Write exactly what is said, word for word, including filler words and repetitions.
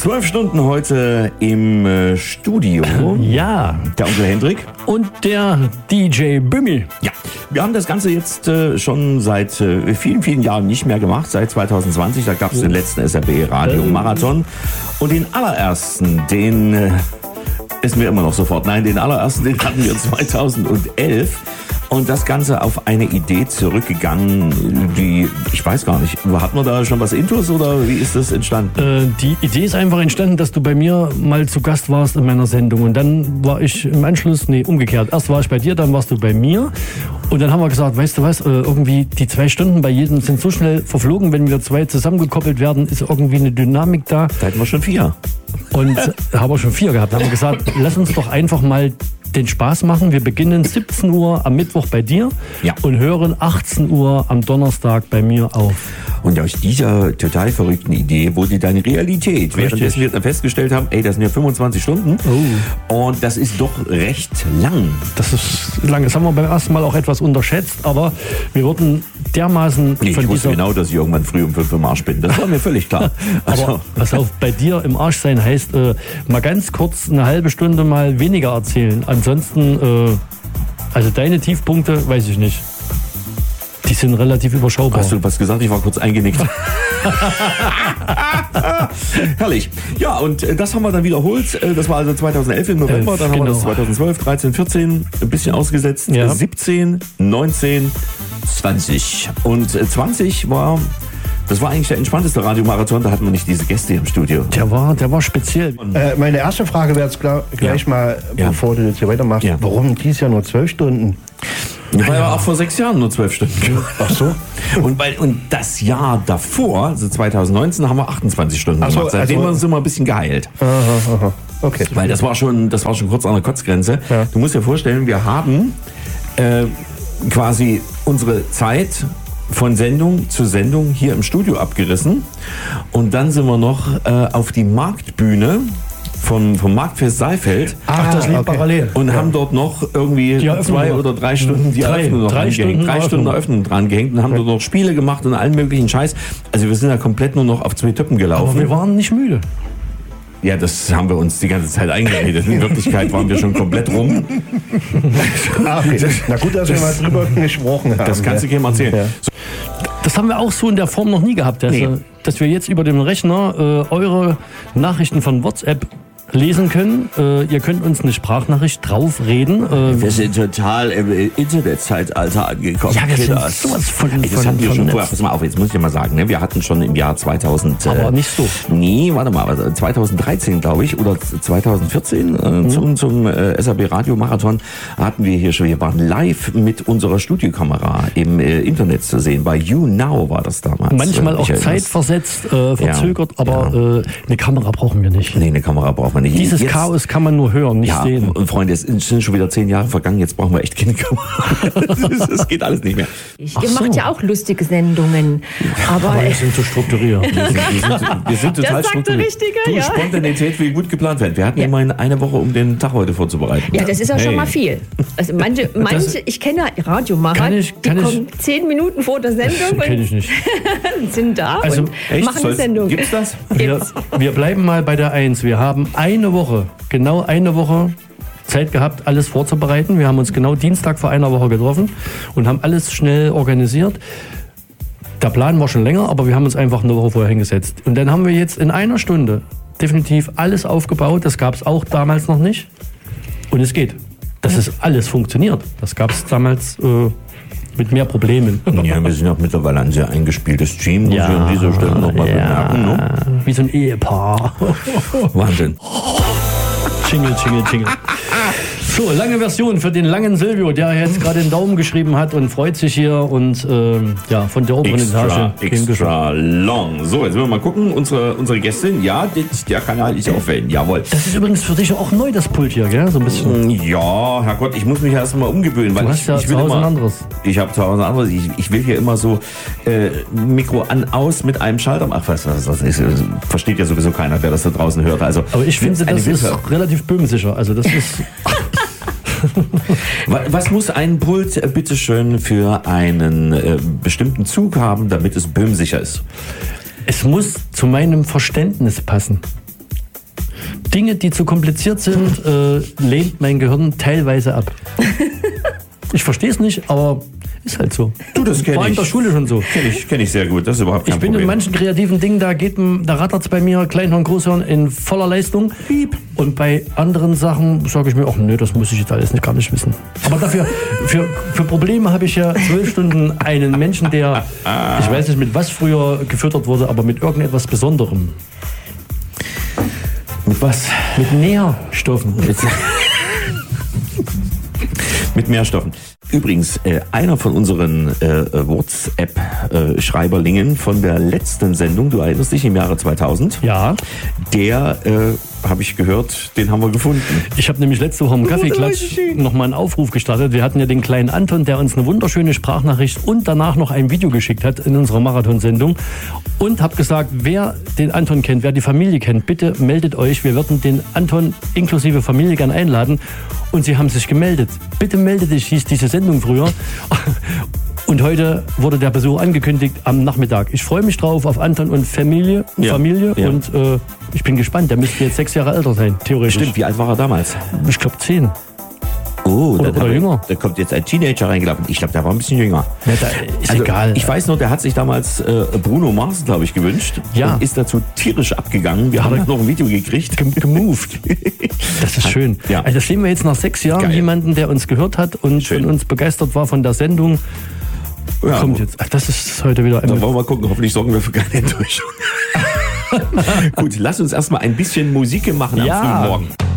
Zwölf Stunden heute im äh, Studio. Ja. Der Onkel Hendrik. Und der D J Bümmi. Ja. Wir haben das Ganze jetzt äh, schon seit äh, vielen, vielen Jahren nicht mehr gemacht. Seit zwanzig zwanzig, da gab es den letzten S R B-Radio-Marathon. Und den allerersten, den äh, ist mir immer noch sofort. Nein, den allerersten, den hatten wir zweitausendelf. Und das Ganze auf eine Idee zurückgegangen, die, ich weiß gar nicht, hat man da schon was Intus oder wie ist das entstanden? Äh, die Idee ist einfach entstanden, dass du bei mir mal zu Gast warst in meiner Sendung. Und dann war ich im Anschluss, nee, umgekehrt. Erst war ich bei dir, dann warst du bei mir. Und dann haben wir gesagt, weißt du was, äh, irgendwie die zwei Stunden bei jedem sind so schnell verflogen. Wenn wir zwei zusammengekoppelt werden, ist irgendwie eine Dynamik da. Da hatten wir schon vier. Und äh, haben wir schon vier gehabt. Da haben wir gesagt, lass uns doch einfach mal den Spaß machen. Wir beginnen siebzehn Uhr am Mittwoch bei dir, ja, und hören achtzehn Uhr am Donnerstag bei mir auf. Und aus dieser total verrückten Idee wurde dann Realität. Während wir dann festgestellt haben, ey, das sind ja fünfundzwanzig Stunden. Oh. Und das ist doch recht lang. Das ist lang. Das haben wir beim ersten Mal auch etwas unterschätzt, aber wir wurden dermaßen nee, von ich wusste dieser... genau, dass ich irgendwann früh um fünf im Arsch bin. Das war mir völlig klar. Also. Aber pass auf, bei dir im Arsch sein heißt, äh, mal ganz kurz eine halbe Stunde mal weniger erzählen. Ansonsten, äh, also deine Tiefpunkte, weiß ich nicht. Die sind relativ überschaubar. Hast du was gesagt? Ich war kurz eingenickt. Herrlich. Ja, und das haben wir dann wiederholt. Das war also zweitausendelf im November. Elf, dann haben genau. wir das zweitausendzwölf, dreizehn, vierzehn ein bisschen ausgesetzt. Ja. siebzehn, neunzehn, zwanzig. Und zwanzig war... Das war eigentlich der entspannteste Radiomarathon, da hatten wir nicht diese Gäste im Studio. Der war, der war speziell. Äh, meine erste Frage wäre jetzt gleich ja. mal, ja. bevor du jetzt hier weitermachst. Ja. Warum dies Jahr nur zwölf Stunden? War ja, ja auch vor sechs Jahren nur zwölf Stunden. Ach so. Und, weil, und das Jahr davor, also zweitausendneunzehn, haben wir achtundzwanzig Stunden Ach so, gemacht. Seitdem also, sind wir ein bisschen geheilt. Aha, aha. Okay. Weil das war schon, das war schon kurz an der Kotzgrenze. Ja. Du musst dir vorstellen, wir haben äh, quasi unsere Zeit von Sendung zu Sendung hier im Studio abgerissen. Und dann sind wir noch äh, auf die Marktbühne vom, vom Marktfest Saalfeld. Ach, das liegt okay. parallel. Und haben dort noch irgendwie zwei noch. oder drei Stunden die Drei. Eröffnung noch Drei angehängt. Stunden Drei Stunden Eröffnung dran gehängt und haben dort noch Spiele gemacht und allen möglichen Scheiß. Also wir sind da komplett nur noch auf zwei Töppen gelaufen. Aber wir waren nicht müde. Ja, das haben wir uns die ganze Zeit eingeredet. In Wirklichkeit waren wir schon komplett rum. Ah, okay. Na gut, dass wir mal drüber gesprochen haben. Das kannst du keinem erzählen. Ja. So. Das haben wir auch so in der Form noch nie gehabt, dass, Nee. dass wir jetzt über den Rechner äh, eure Nachrichten von WhatsApp lesen können. Äh, ihr könnt uns eine Sprachnachricht draufreden. Äh, Wir sind total im Internetzeitalter angekommen. Ja, wir sind Kinders. sowas von- Ey, Das von- hatten wir von schon Netz. vorher. Pass mal auf, jetzt muss ich dir mal sagen, ne? Wir hatten schon im Jahr zweitausend... Aber äh, nicht so. Nee, warte mal, also zweitausenddreizehn, glaube ich, oder zweitausendvierzehn äh, Mhm. zum, zum äh, S R B-Radio-Marathon hatten wir hier schon, wir waren live mit unserer Studiokamera im äh, Internet zu sehen. Bei YouNow war das damals. Manchmal äh, auch Michael, das- zeitversetzt, äh, verzögert, Ja, aber ja. Äh, eine Kamera brauchen wir nicht. Nee, eine Kamera braucht man nicht. Dieses Jetzt- Chaos kann man nur hören, nicht Ja, sehen. und Freunde, es sind schon wieder zehn Jahre vergangen, jetzt brauchen wir echt keine Kamera. Es geht alles nicht mehr. Ich, Ach ihr so. macht ja auch lustige Sendungen. Aber, Aber wir sind so strukturiert. Wir sind, wir sind, wir sind total sagt der strukturiert. Richtige, Du, ja. Spontanität will gut geplant werden. Wir hatten Ja. immerhin eine Woche, um den Tag heute vorzubereiten. ja, das ist ja Hey. schon mal viel. Also manche, manche ich kenne ja Radiomacher, Kann ich- kann die ich- kommen zehn Minuten vor der Sendung Kenn ich nicht. und sind da Also, und Echt? machen eine Soll's- Sendung. Gibt's das? Wir, wir bleiben mal bei der Eins. Wir haben eine Woche, genau eine Woche Zeit gehabt, alles vorzubereiten. Wir haben uns genau Dienstag vor einer Woche getroffen und haben alles schnell organisiert. Der Plan war schon länger, aber wir haben uns einfach eine Woche vorher hingesetzt. Und dann haben wir jetzt in einer Stunde definitiv alles aufgebaut. Das gab es auch damals noch nicht. Und es geht. Das ist alles funktioniert. Das gab es damals äh, mit mehr Problemen. Ja, wir sind auch mittlerweile ein sehr eingespieltes Team, muss Ja, ich an dieser Stelle nochmal ja. bemerken. Ne? Wie so ein Ehepaar. Wahnsinn. Jingle, jingle, jingle. So, lange Version für den langen Silvio, der jetzt gerade den Daumen geschrieben hat und freut sich hier und ähm, ja, von der oberen Extra, Etage. extra long. So, jetzt wollen wir mal gucken. Unsere, unsere Gästin, ja, das, der Kanal ist aufwählen. Jawohl. Das ist übrigens für dich auch neu, das Pult hier, gell? So ein bisschen. Ja, Herrgott, ich muss mich erst mal umgewöhnen. Weil Du hast ich, ja ich zu will Hause immer, ein anderes. Ich habe zu Hause ein anderes. Ich, ich will hier immer so äh, Mikro an, aus mit einem Schalter. Ach, was, was das ist, das versteht ja sowieso keiner, wer das da draußen hört. Also, Aber ich finde, eine das ist Hilfe. relativ böhmsicher. Also das ist... Wa- Was muss ein Pult äh, bitteschön für einen äh, bestimmten Zug haben, damit es böhmsicher ist? Es muss zu meinem Verständnis passen. Dinge, die zu kompliziert sind, äh, lehnt mein Gehirn teilweise ab. Ich verstehe es nicht, aber ist halt so. Du, das kenn War in ich. der Schule schon so. Kenne ich, kenn ich sehr gut, das ist überhaupt kein Ich bin Problem. in manchen kreativen Dingen, da geht, da rattert es bei mir Kleinhirn, Großhirn in voller Leistung. Piep. Und bei anderen Sachen sage ich mir, ach nö, das muss ich jetzt alles nicht, gar nicht wissen. Aber dafür, für, für Probleme habe ich ja zwölf Stunden einen Menschen, der, ich weiß nicht mit was früher gefüttert wurde, aber mit irgendetwas Besonderem. Mit was? Mit Nährstoffen. Mit, mit Mehrstoffen. Übrigens, äh, einer von unseren äh, WhatsApp-Schreiberlingen von der letzten Sendung, du erinnerst dich, im Jahre zweitausend, Ja. der, äh, habe ich gehört, den haben wir gefunden. Ich habe nämlich letzte Woche im Kaffeeklatsch nochmal einen Aufruf gestartet. Wir hatten ja den kleinen Anton, der uns eine wunderschöne Sprachnachricht und danach noch ein Video geschickt hat in unserer Marathonsendung. Und habe gesagt, wer den Anton kennt, wer die Familie kennt, bitte meldet euch. Wir würden den Anton inklusive Familie gern einladen. Und sie haben sich gemeldet. Bitte melde dich, hieß diese Sendung früher. Und heute wurde der Besuch angekündigt am Nachmittag. Ich freue mich drauf auf Anton und Familie. Ja, Familie ja. Und äh, ich bin gespannt. Der müsste jetzt sechs Jahre älter sein, theoretisch. Stimmt, wie alt war er damals? Ich glaube zehn. Oh, Oder- dann oder haben wir- jünger. Da kommt jetzt ein Teenager reingelaufen. Ich glaube, der war ein bisschen jünger. Ja, da ist Also, egal. Ich weiß noch, der hat sich damals äh, Bruno Mars, glaube ich, gewünscht. Ja. Und ist dazu tierisch abgegangen. Wir haben er? noch ein Video gekriegt. Gem- gemoved. Das ist schön. Ja. Also das sehen wir jetzt nach sechs Jahren Geil. jemanden, der uns gehört hat und Schön. von uns begeistert war von der Sendung. Ja, Kommt jetzt. Ach, das ist heute wieder Dann ein. wollen wir mal gucken, hoffentlich sorgen wir für keine Enttäuschung. Gut, lass uns erstmal ein bisschen Musik machen am Ja. frühen Morgen.